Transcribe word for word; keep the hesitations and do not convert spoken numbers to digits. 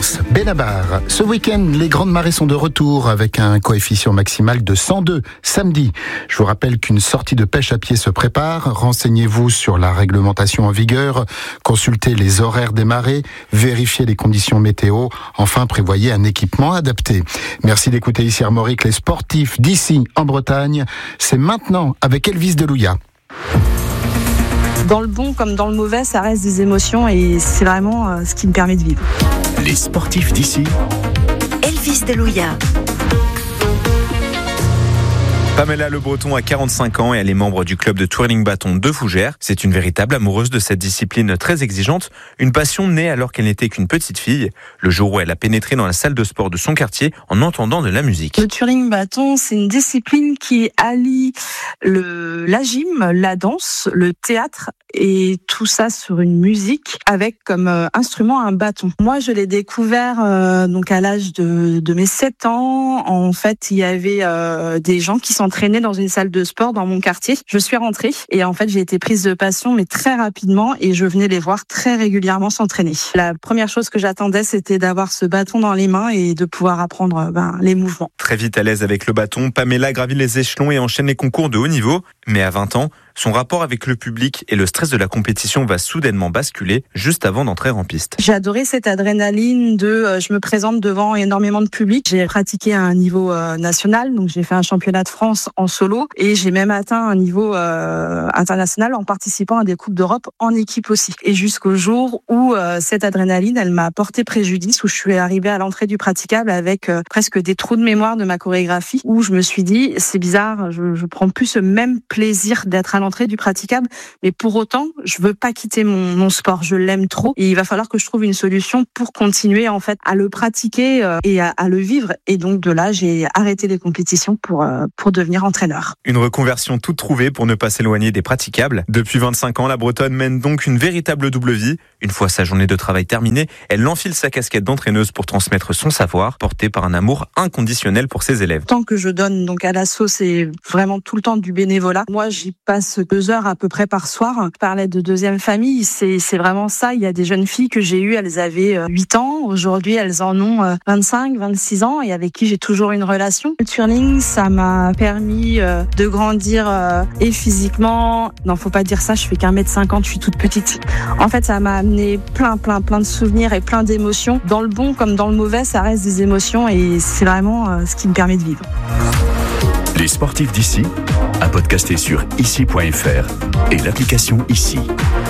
Valence, Benabar. Ce week-end, les grandes marées sont de retour avec un coefficient maximal de cent deux samedi. Je vous rappelle qu'une sortie de pêche à pied se prépare. Renseignez-vous sur la réglementation en vigueur, consultez les horaires des marées, vérifiez les conditions météo. Enfin, prévoyez un équipement adapté. Merci d'écouter ici Armorique, les sportifs d'ici en Bretagne. C'est maintenant avec Elvis Delouya. Dans le bon comme dans le mauvais, ça reste des émotions et c'est vraiment euh, ce qui me permet de vivre. Les sportifs d'ici. Elvis Delouya. Pamela Le Breton a quarante-cinq ans et elle est membre du club de twirling bâton de Fougères. C'est une véritable amoureuse de cette discipline très exigeante, une passion née alors qu'elle n'était qu'une petite fille, le jour où elle a pénétré dans la salle de sport de son quartier en entendant de la musique. Le twirling bâton, c'est une discipline qui allie le, la gym, la danse, le théâtre et tout ça sur une musique avec comme euh, instrument un bâton. Moi, je l'ai découvert euh, donc à l'âge de, de mes sept ans. En fait, il y avait euh, des gens qui s'entraînaient dans une salle de sport dans mon quartier. Je suis rentrée et en fait, j'ai été prise de passion, mais très rapidement, et je venais les voir très régulièrement s'entraîner. La première chose que j'attendais, c'était d'avoir ce bâton dans les mains et de pouvoir apprendre ben, les mouvements. Très vite à l'aise avec le bâton, Pamela gravit les échelons et enchaîne les concours de haut niveau. Mais à vingt ans, son rapport avec le public et le stress de la compétition va soudainement basculer juste avant d'entrer en piste. J'ai adoré cette adrénaline de euh, je me présente devant énormément de public. J'ai pratiqué à un niveau euh, national, donc j'ai fait un championnat de France en solo et j'ai même atteint un niveau euh, international en participant à des coupes d'Europe en équipe aussi. Et jusqu'au jour où euh, cette adrénaline, elle m'a porté préjudice, où je suis arrivée à l'entrée du praticable avec euh, presque des trous de mémoire de ma chorégraphie, où je me suis dit c'est bizarre, je, je prends plus ce même plaisir d'être à l'entrée du praticable, mais pour autant, je veux pas quitter mon, mon sport, je l'aime trop et il va falloir que je trouve une solution pour continuer en fait à le pratiquer euh, et à, à le vivre. Et donc de là, j'ai arrêté les compétitions pour euh, pour devenir entraîneur. Une reconversion toute trouvée pour ne pas s'éloigner des praticables. Depuis vingt-cinq ans, la Bretonne mène donc une véritable double vie. Une fois sa journée de travail terminée, elle enfile sa casquette d'entraîneuse pour transmettre son savoir, porté par un amour inconditionnel pour ses élèves. Tant que je donne donc à l'asso, c'est vraiment tout le temps du bénévolat. Moi, j'y passe deux heures à peu près par soir. Je parlais de deuxième famille, c'est, c'est vraiment ça. Il y a des jeunes filles que j'ai eues, elles avaient huit ans. Aujourd'hui, elles en ont vingt-cinq, vingt-six ans et avec qui j'ai toujours une relation. Le twirling, ça m'a permis de grandir et physiquement. Non, faut pas dire ça, je fais qu'un mètre cinquante, je suis toute petite. En fait, ça m'a amené plein, plein, plein de souvenirs et plein d'émotions. Dans le bon comme dans le mauvais, ça reste des émotions et c'est vraiment ce qui me permet de vivre. Les sportifs d'ici, à podcaster sur ici point f r et l'application Ici.